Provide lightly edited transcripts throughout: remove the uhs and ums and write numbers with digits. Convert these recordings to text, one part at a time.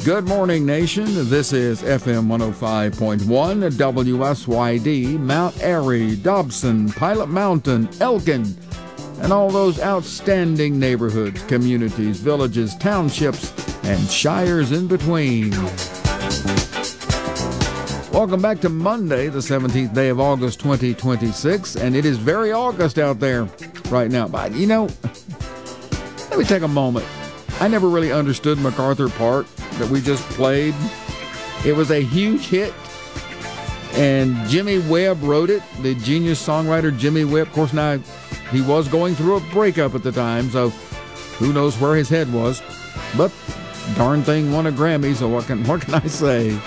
Good morning, nation. This is FM 105.1 WSYD, Mount Airy, Dobson, Pilot Mountain, Elkin, and all those outstanding neighborhoods, communities, villages, townships, and shires in between. Welcome back to Monday, the 17th day of August 2026, and it is very August out there right now. But, let me take a moment. I never really understood MacArthur Park that we just played. It was a huge hit, and Jimmy Webb wrote it, the genius songwriter Jimmy Webb. Of course, now he was going through a breakup at the time, so who knows where his head was. But darn thing won a Grammy, so what can I say?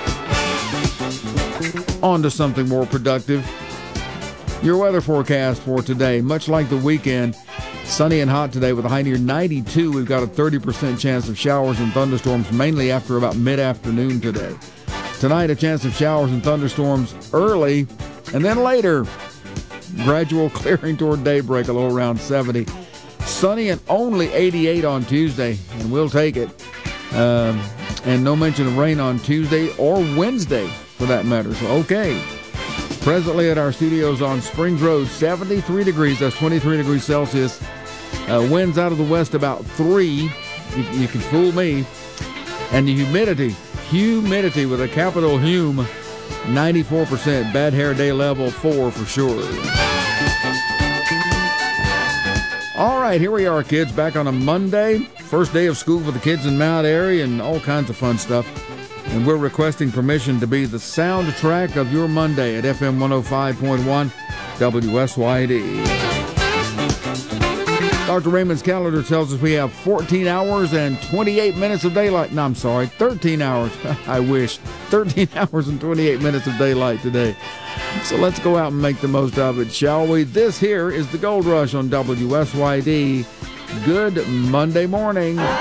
On to something more productive. Your weather forecast for today, much like the weekend, sunny and hot today with a high near 92. We've got a 30% chance of showers and thunderstorms, mainly after about mid-afternoon today. Tonight, a chance of showers and thunderstorms early, and then later, gradual clearing toward daybreak, a little around 70. Sunny and only 88 on Tuesday, and we'll take it. And no mention of rain on Tuesday or Wednesday, for that matter. So, okay. Presently at our studios on Springs Road, 73 degrees. That's 23 degrees Celsius. Winds out of the west about 3. You can fool me. And the humidity with a capital Hume, 94%. Bad hair day level 4 for sure. All right, here we are, kids, back on a Monday. First day of school for the kids in Mount Airy and all kinds of fun stuff. And we're requesting permission to be the soundtrack of your Monday at FM 105.1 WSYD. Dr. Raymond's calendar tells us we have 14 hours and 28 minutes of daylight. No, I'm sorry, 13 hours. I wish. 13 hours and 28 minutes of daylight today. So let's go out and make the most of it, shall we? This here is the Gold Rush on WSYD. Good Monday morning.